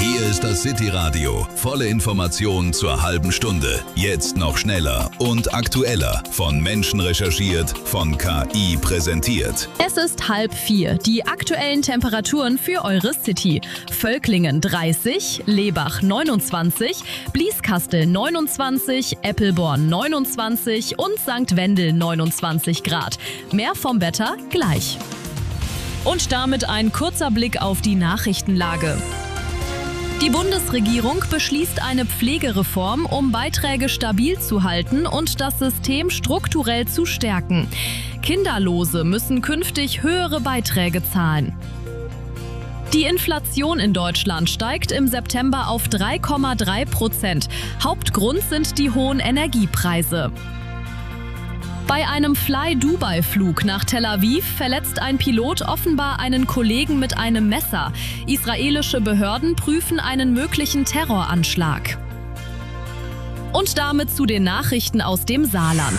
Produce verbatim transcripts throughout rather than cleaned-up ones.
Hier ist das City-Radio. Volle Informationen zur halben Stunde. Jetzt noch schneller und aktueller. Von Menschen recherchiert, von K I präsentiert. Es ist halb vier. Die aktuellen Temperaturen für eure City. Völklingen dreißig, Lebach neunundzwanzig, Blieskastel neunundzwanzig, Eppelborn neunundzwanzig und Sankt Wendel neunundzwanzig Grad. Mehr vom Wetter gleich. Und damit ein kurzer Blick auf die Nachrichtenlage. Die Bundesregierung beschließt eine Pflegereform, um Beiträge stabil zu halten und das System strukturell zu stärken. Kinderlose müssen künftig höhere Beiträge zahlen. Die Inflation in Deutschland steigt im September auf drei Komma drei Prozent. Hauptgrund sind die hohen Energiepreise. Bei einem Fly-Dubai-Flug nach Tel Aviv verletzt ein Pilot offenbar einen Kollegen mit einem Messer. Israelische Behörden prüfen einen möglichen Terroranschlag. Und damit zu den Nachrichten aus dem Saarland.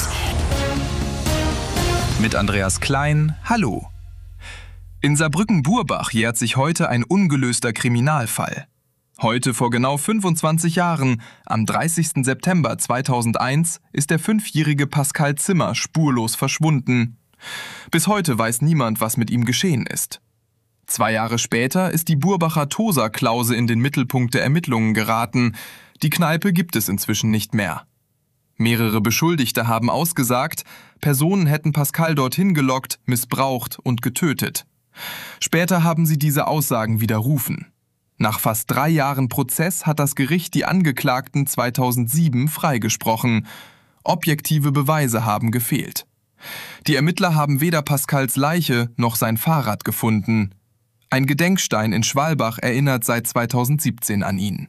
Mit Andreas Klein, hallo. In Saarbrücken-Burbach jährt sich heute ein ungelöster Kriminalfall. Heute vor genau fünfundzwanzig Jahren, am dreißigsten September zweitausendeins, ist der fünfjährige Pascal Zimmer spurlos verschwunden. Bis heute weiß niemand, was mit ihm geschehen ist. Zwei Jahre später ist die Burbacher Tosa-Klause in den Mittelpunkt der Ermittlungen geraten. Die Kneipe gibt es inzwischen nicht mehr. Mehrere Beschuldigte haben ausgesagt, Personen hätten Pascal dorthin gelockt, missbraucht und getötet. Später haben sie diese Aussagen widerrufen. Nach fast drei Jahren Prozess hat das Gericht die Angeklagten zweitausendsieben freigesprochen. Objektive Beweise haben gefehlt. Die Ermittler haben weder Pascals Leiche noch sein Fahrrad gefunden. Ein Gedenkstein in Schwalbach erinnert seit zweitausendsiebzehn an ihn.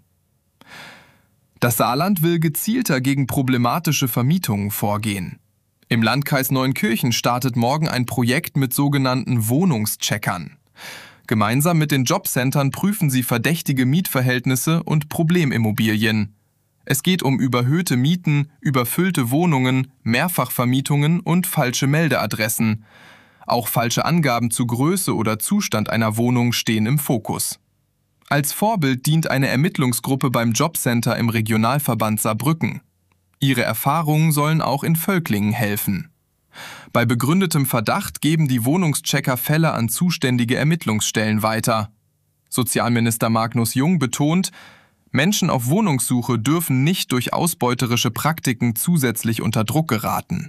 Das Saarland will gezielter gegen problematische Vermietungen vorgehen. Im Landkreis Neunkirchen startet morgen ein Projekt mit sogenannten Wohnungscheckern. Gemeinsam mit den Jobcentern prüfen sie verdächtige Mietverhältnisse und Problemimmobilien. Es geht um überhöhte Mieten, überfüllte Wohnungen, Mehrfachvermietungen und falsche Meldeadressen. Auch falsche Angaben zu Größe oder Zustand einer Wohnung stehen im Fokus. Als Vorbild dient eine Ermittlungsgruppe beim Jobcenter im Regionalverband Saarbrücken. Ihre Erfahrungen sollen auch in Völklingen helfen. Bei begründetem Verdacht geben die Wohnungschecker Fälle an zuständige Ermittlungsstellen weiter. Sozialminister Magnus Jung betont, Menschen auf Wohnungssuche dürfen nicht durch ausbeuterische Praktiken zusätzlich unter Druck geraten.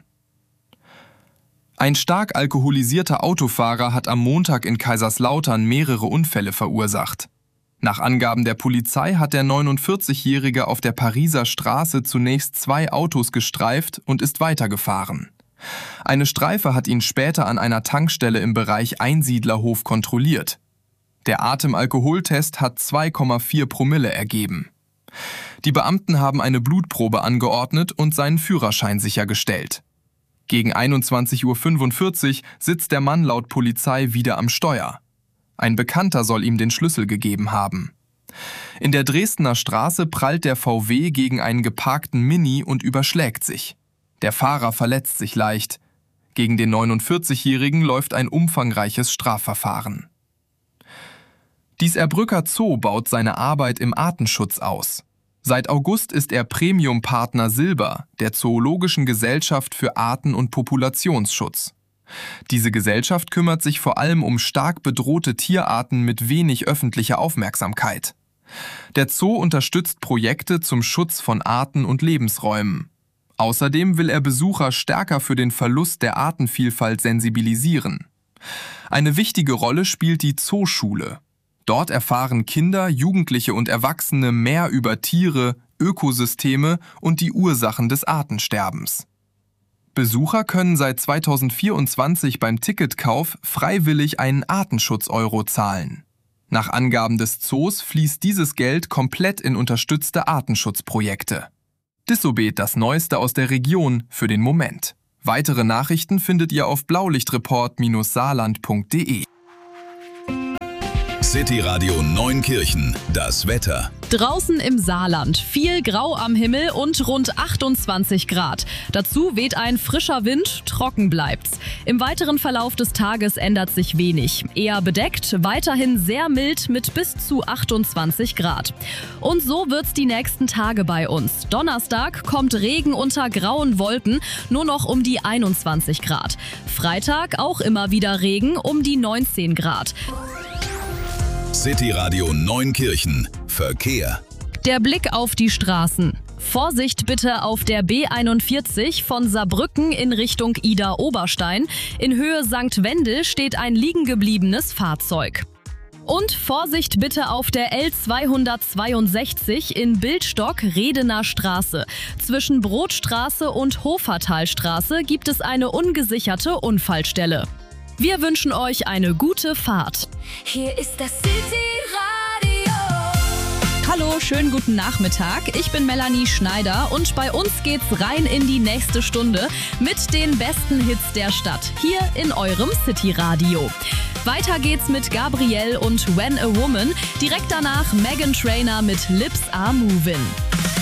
Ein stark alkoholisierter Autofahrer hat am Montag in Kaiserslautern mehrere Unfälle verursacht. Nach Angaben der Polizei hat der neunundvierzigjährige auf der Pariser Straße zunächst zwei Autos gestreift und ist weitergefahren. Eine Streife hat ihn später an einer Tankstelle im Bereich Einsiedlerhof kontrolliert. Der Atemalkoholtest hat zwei Komma vier Promille ergeben. Die Beamten haben eine Blutprobe angeordnet und seinen Führerschein sichergestellt. Gegen einundzwanzig Uhr fünfundvierzig sitzt der Mann laut Polizei wieder am Steuer. Ein Bekannter soll ihm den Schlüssel gegeben haben. In der Dresdner Straße prallt der V W gegen einen geparkten Mini und überschlägt sich. Der Fahrer verletzt sich leicht. Gegen den neunundvierzigjährigen läuft ein umfangreiches Strafverfahren. Dies Erbrücker Zoo baut seine Arbeit im Artenschutz aus. Seit August ist er Premium-Partner Silber der Zoologischen Gesellschaft für Arten- und Populationsschutz. Diese Gesellschaft kümmert sich vor allem um stark bedrohte Tierarten mit wenig öffentlicher Aufmerksamkeit. Der Zoo unterstützt Projekte zum Schutz von Arten und Lebensräumen. Außerdem will er Besucher stärker für den Verlust der Artenvielfalt sensibilisieren. Eine wichtige Rolle spielt die Zooschule. Dort erfahren Kinder, Jugendliche und Erwachsene mehr über Tiere, Ökosysteme und die Ursachen des Artensterbens. Besucher können seit zweitausendvierundzwanzig beim Ticketkauf freiwillig einen Artenschutz-Euro zahlen. Nach Angaben des Zoos fließt dieses Geld komplett in unterstützte Artenschutzprojekte. Dissobed, das Neueste aus der Region für den Moment. Weitere Nachrichten findet ihr auf blaulichtreport Bindestrich saarland Punkt de. City Radio Neunkirchen, das Wetter. Draußen im Saarland viel Grau am Himmel und rund achtundzwanzig Grad. Dazu weht ein frischer Wind, trocken bleibt's. Im weiteren Verlauf des Tages ändert sich wenig. Eher bedeckt, weiterhin sehr mild mit bis zu achtundzwanzig Grad. Und so wird's die nächsten Tage bei uns. Donnerstag kommt Regen unter grauen Wolken, nur noch um die einundzwanzig Grad. Freitag auch immer wieder Regen um die neunzehn Grad. City Radio Neunkirchen. Verkehr. Der Blick auf die Straßen. Vorsicht bitte auf der B einundvierzig von Saarbrücken in Richtung Idar-Oberstein. In Höhe Sankt Wendel steht ein liegengebliebenes Fahrzeug. Und Vorsicht bitte auf der L zweihundertzweiundsechzig in Bildstock-Redener Straße. Zwischen Brotstraße und Hofertalstraße gibt es eine ungesicherte Unfallstelle. Wir wünschen euch eine gute Fahrt. Hier ist das City Radio. Hallo, schönen guten Nachmittag. Ich bin Melanie Schneider und bei uns geht's rein in die nächste Stunde mit den besten Hits der Stadt hier in eurem City Radio. Weiter geht's mit Gabrielle und When a Woman. Direkt danach Meghan Trainor mit Lips Are Movin'.